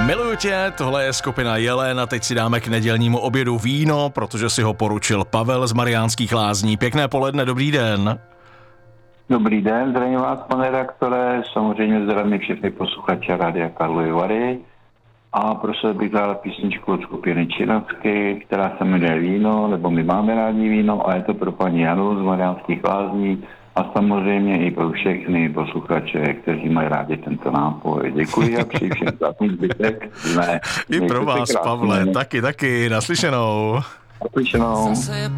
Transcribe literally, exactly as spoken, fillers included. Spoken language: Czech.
Miluju tě, tohle je skupina Jelen a teď si dáme k nedělnímu obědu víno, protože si ho poručil Pavel z Mariánských Lázní. Pěkné poledne, dobrý den. Dobrý den, zdravím vás, pane redaktore, samozřejmě zdravím všechny posluchače Rádia Karlovy Vary a prosil bych dát písničku od skupiny Činacky, která se jmenuje Víno, nebo my máme rádi víno a je to pro paní Janu z Mariánských Lázní a samozřejmě i pro všechny posluchače, kteří mají rádi tento nápoj. Děkuji a přeji všem krásný zbytek. I pro vás, Pavle, taky, taky, naslyšenou. Naslyšenou.